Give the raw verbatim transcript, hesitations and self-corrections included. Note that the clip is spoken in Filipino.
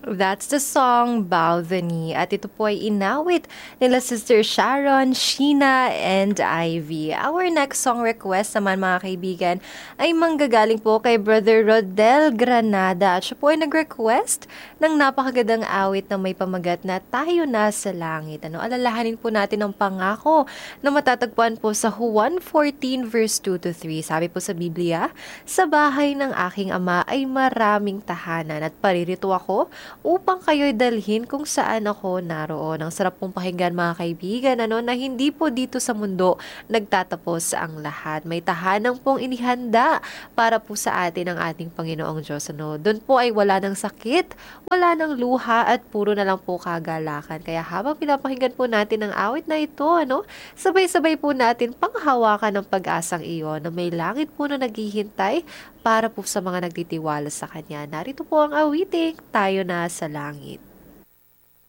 That's the song Bow the Knee. At ito po ay inawit nila Sister Sharon, Sheena, and Ivy. Our next song request naman mga kaibigan ay manggagaling po kay Brother Rodel Granada. At siya po ay nag-request ng napakagandang awit na may pamagat na Tayo na sa Langit. Ano, alalahanin po natin ang pangako na matatagpuan po sa Juan fourteen verse two to three. Sabi po sa Biblia, sa bahay ng aking ama ay maraming tahanan at paririto ako upang kayo'y dalhin kung saan ako naroon. Ang sarap pong pakinggan mga kaibigan, ano, na hindi po dito sa mundo nagtatapos ang lahat. May tahanang pong inihanda para po sa atin ng ating Panginoong Diyos. Ano. Doon po ay wala ng sakit, wala ng luha at puro na lang po kagalakan. Kaya habang pinapakinggan po natin ang awit na ito, ano, sabay-sabay po natin panghawakan ng pag-asang iyon na may langit po na naghihintay para po sa mga nagtitiwala sa Kanya. Narito po ang awiting, Tayo na sa Langit.